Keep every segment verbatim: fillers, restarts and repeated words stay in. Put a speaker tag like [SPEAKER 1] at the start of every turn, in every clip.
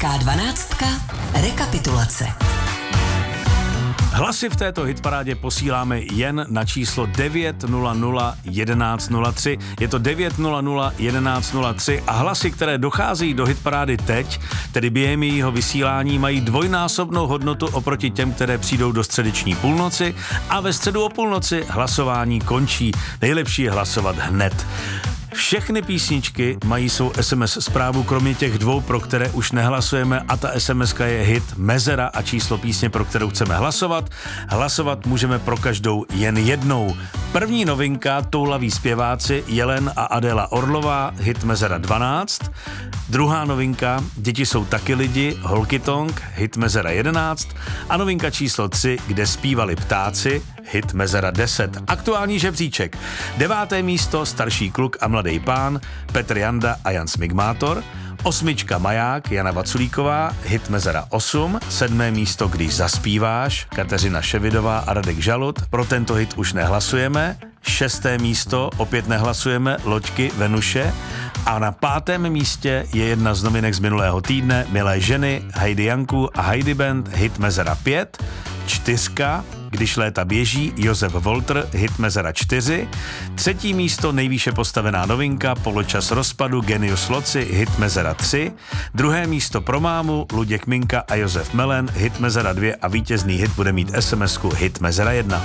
[SPEAKER 1] Hitská dvanáctka. Rekapitulace.
[SPEAKER 2] Hlasy v této hitparádě posíláme jen na číslo devět nula nula jedenáct nula tři. Je to devět nula nula jedenáct nula tři a hlasy, které docházejí do hitparády teď, tedy během jejího vysílání, mají dvojnásobnou hodnotu oproti těm, které přijdou do středeční půlnoci a ve středu o půlnoci hlasování končí. Nejlepší je hlasovat hned. Všechny písničky mají svou es em es zprávu, kromě těch dvou, pro které už nehlasujeme, a ta SMSka je hit, mezera a číslo písně, pro kterou chceme hlasovat. Hlasovat můžeme pro každou jen jednou. První novinka, Toulaví zpěváci, Jelen a Adéla Orlová, hit mezera dvanáct. Druhá novinka, Děti jsou taky lidi, Holkytong, hit mezera jedenáct. A novinka číslo tři, Kde zpívali ptáci, hit mezera deset. Aktuální žebříček. Deváté místo, Starší kluk a mladý pán, Petr Janda a Jan Smigmátor. Osmička Maják, Jana Vaculíková, hit mezera osm. Sedmé místo Když zaspíváš, Kateřina Ševidová a Radek Žalud. Pro tento hit už nehlasujeme. Šesté místo, opět nehlasujeme, Loďky, Venuše. A na pátém místě je jedna z nominek z minulého týdne, Milé ženy, Heidi Janku a Heidi Band, hit mezera pět. Čtyřka, Když léta běží, Josef Volter, hit mezera čtyři. Třetí místo, nejvýše postavená novinka, Poločas rozpadu, Genius Loci, hit mezera tři. Druhé místo pro mámu, Luděk Minka a Josef Melen, hit mezera dvě a vítězný hit bude mít SMSku hit mezera jedna.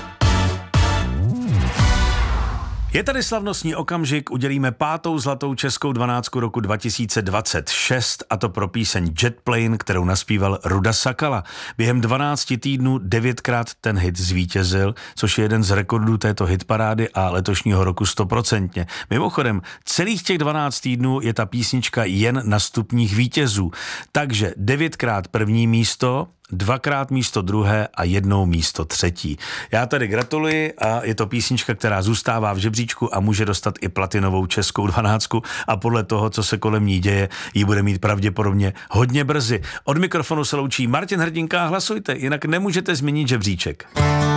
[SPEAKER 2] Je tady slavnostní okamžik, udělíme pátou zlatou českou dvanáctku roku dva tisíce dvacet šest, a to pro píseň Jet Plane, kterou naspíval Ruda Sakala. Během dvanácti týdnů devětkrát ten hit zvítězil, což je jeden z rekordů této hitparády a letošního roku stoprocentně. Mimochodem, celých těch dvanáct týdnů je ta písnička jen na stupních vítězů. Takže devětkrát první místo, dvakrát místo druhé a jednou místo třetí. Já tady gratuluji a je to písnička, která zůstává v žebříčku a může dostat i platinovou českou dvanáctku a podle toho, co se kolem ní děje, ji bude mít pravděpodobně hodně brzy. Od mikrofonu se loučí Martin Hrdinka, hlasujte, jinak nemůžete změnit žebříček.